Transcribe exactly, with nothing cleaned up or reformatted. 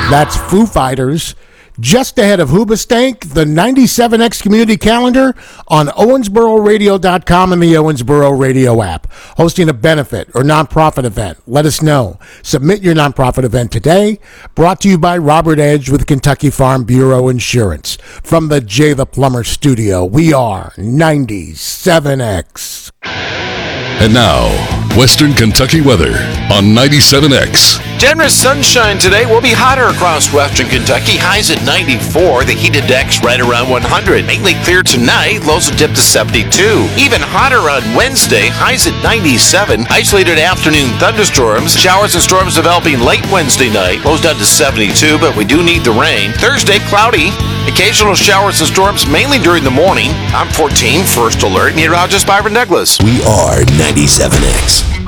That's Foo Fighters. Just ahead of Hoobastank, the ninety-seven X Community Calendar on Owensboro Radio dot com and the Owensboro Radio app. Hosting a benefit or nonprofit event. Let us know. Submit your nonprofit event today. Brought to you by Robert Edge with Kentucky Farm Bureau Insurance. From the Jay the Plumber Studio, we are ninety-seven X. And now, Western Kentucky weather on ninety-seven X. Generous sunshine today. Will be hotter across Western Kentucky. Highs at ninety-four. The heat index right around one hundred. Mainly clear tonight. Lows will dip to seventy-two. Even hotter on Wednesday. Highs at ninety-seven. Isolated afternoon thunderstorms. Showers and storms developing late Wednesday night. Lows down to seventy-two, but we do need the rain. Thursday, cloudy. Occasional showers and storms mainly during the morning. I'm fourteen, First Alert. Meteorologist Byron Douglas. We are ninety-seven X.